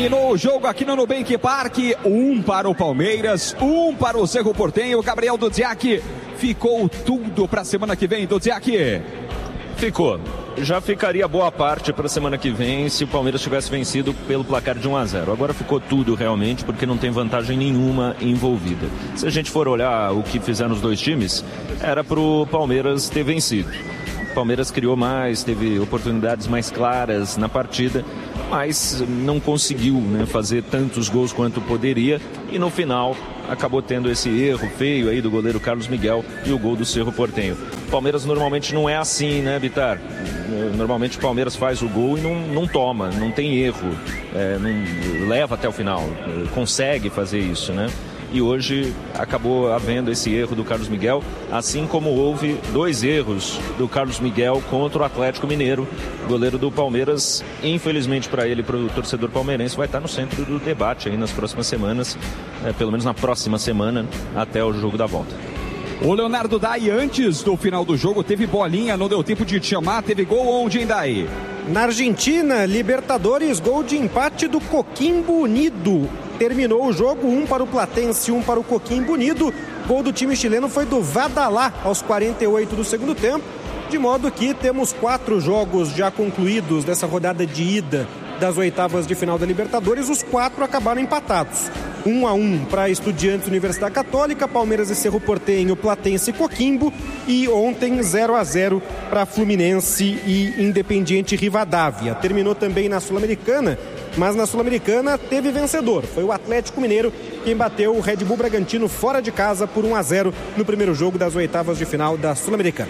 E no jogo aqui no Nubank Park, 1 para o Palmeiras, 1 para o Cerro Porteño. Gabriel Dudziak, ficou tudo para a semana que vem, Dudziak? Ficou. Já ficaria boa parte para a semana que vem se o Palmeiras tivesse vencido pelo placar de 1-0. Agora ficou tudo realmente porque não tem vantagem nenhuma envolvida. Se a gente for olhar o que fizeram os dois times, era para o Palmeiras ter vencido. O Palmeiras criou mais, teve oportunidades mais claras na partida, mas não conseguiu, né, fazer tantos gols quanto poderia e no final acabou tendo esse erro feio aí do goleiro Carlos Miguel e o gol do Cerro Porteño. O Palmeiras normalmente não é assim, né, Bitar? Normalmente o Palmeiras faz o gol e não toma, não tem erro, não leva até o final, consegue fazer isso, né? E hoje acabou havendo esse erro do Carlos Miguel, assim como houve 2 erros do Carlos Miguel contra o Atlético Mineiro. O goleiro do Palmeiras, infelizmente para ele e para o torcedor palmeirense, vai estar no centro do debate aí nas próximas semanas, pelo menos na próxima semana, até o jogo da volta. O Leonardo Dai, antes do final do jogo, teve bolinha, não deu tempo de te chamar, teve gol onde, hein, Dai? Na Argentina, Libertadores, gol de empate do Coquimbo Unido. Terminou o jogo, 1 para o Platense, 1 para o Coquimbo Unido. Gol do time chileno foi do Vadalá, aos 48 do segundo tempo. De modo que temos 4 jogos já concluídos dessa rodada de ida das oitavas de final da Libertadores. Os 4 acabaram empatados. 1-1 para Estudiantes Universidade Católica, Palmeiras e Cerro Porteño, Platense e Coquimbo. E ontem 0-0 para Fluminense e Independiente Rivadavia. Terminou também na Sul-Americana, mas na Sul-Americana teve vencedor. Foi o Atlético Mineiro quem bateu o Red Bull Bragantino fora de casa por 1-0 no primeiro jogo das oitavas de final da Sul-Americana.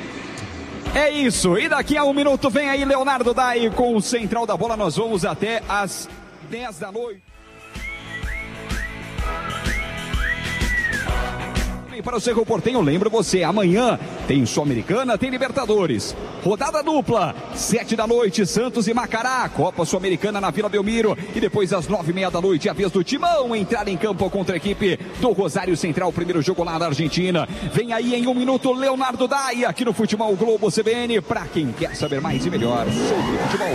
É isso, e daqui a 1 minuto vem aí Leonardo Dai com o Central da Bola. Nós vamos até às 10 da noite. Para o Cerro Porteño, lembro você, amanhã tem Sul-Americana, tem Libertadores. Rodada dupla, 7 da noite, Santos e Macará, Copa Sul-Americana na Vila Belmiro. E depois às 9h30 da noite, a vez do Timão entrar em campo contra a equipe do Rosário Central. Primeiro jogo lá na Argentina. Vem aí em 1 minuto, Leonardo Dai, aqui no Futebol Globo CBN, para quem quer saber mais e melhor sobre futebol.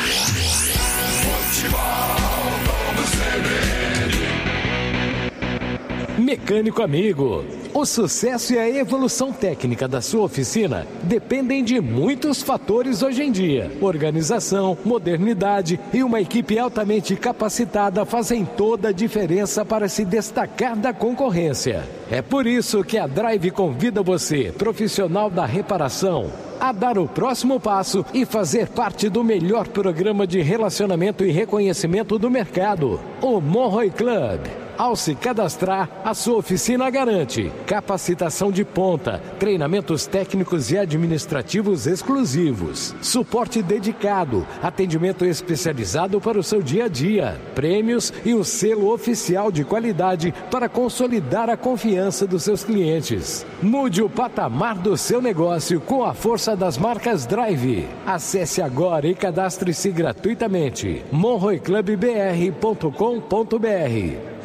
Mecânico amigo, o sucesso e a evolução técnica da sua oficina dependem de muitos fatores hoje em dia. Organização, modernidade e uma equipe altamente capacitada fazem toda a diferença para se destacar da concorrência. É por isso que a Drive convida você, profissional da reparação, a dar o próximo passo e fazer parte do melhor programa de relacionamento e reconhecimento do mercado, o Monroe Club. Ao se cadastrar, a sua oficina garante capacitação de ponta, treinamentos técnicos e administrativos exclusivos, suporte dedicado, atendimento especializado para o seu dia a dia, prêmios e o selo oficial de qualidade para consolidar a confiança dos seus clientes. Mude o patamar do seu negócio com a força das marcas Drive. Acesse agora e cadastre-se gratuitamente. monroeclubbr.com.br.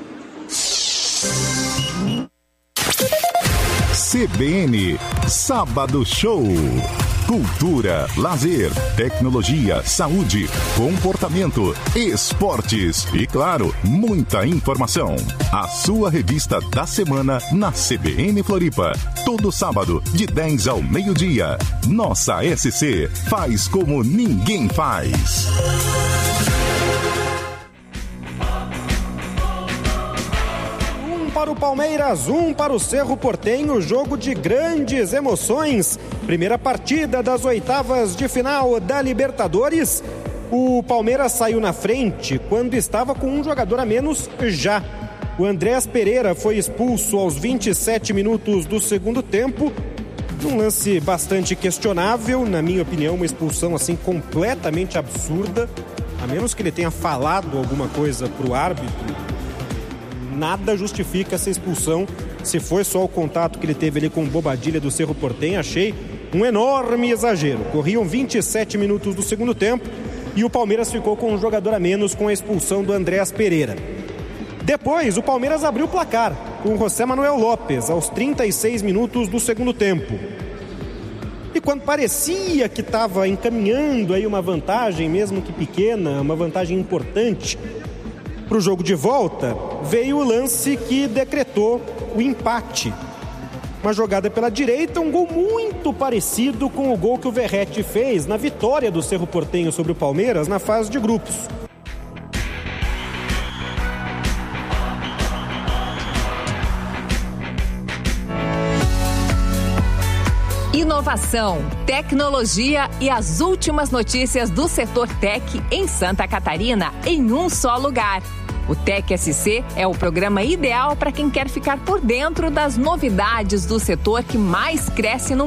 CBN Sábado Show. Cultura, lazer, tecnologia, saúde, comportamento, esportes e, claro, muita informação. A sua revista da semana na CBN Floripa. Todo sábado, de 10 ao meio-dia. Nossa SC faz como ninguém faz. Para o Palmeiras, 1 para o Cerro Porteño, jogo de grandes emoções. Primeira partida das oitavas de final da Libertadores. O Palmeiras saiu na frente quando estava com um jogador a menos já. O Andrés Pereira foi expulso aos 27 minutos do segundo tempo. Um lance bastante questionável, na minha opinião, uma expulsão assim completamente absurda. A menos que ele tenha falado alguma coisa para o árbitro, nada justifica essa expulsão. Se foi só o contato que ele teve ali com o Bobadilla do Cerro Porteño, achei um enorme exagero. Corriam 27 minutos do segundo tempo e o Palmeiras ficou com um jogador a menos com a expulsão do Andrés Pereira. Depois, o Palmeiras abriu o placar com o José Manuel Lopes aos 36 minutos do segundo tempo. E quando parecia que estava encaminhando aí uma vantagem, mesmo que pequena, uma vantagem importante para o jogo de volta, veio o lance que decretou o empate. Uma jogada pela direita, um gol muito parecido com o gol que o Verratti fez na vitória do Cerro Porteño sobre o Palmeiras na fase de grupos. Inovação, tecnologia e as últimas notícias do setor tech em Santa Catarina em um só lugar. O Tech SC é o programa ideal para quem quer ficar por dentro das novidades do setor que mais cresce no